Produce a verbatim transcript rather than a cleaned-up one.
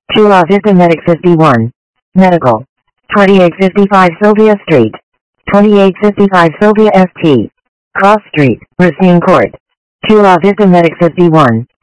Chula Vista Medic fifty-one. Medical. twenty-eight fifty-five Sylvia Street. twenty-eight fifty-five Sylvia S T. Cross Street, Racine Court. Chula Vista Medic fifty-one.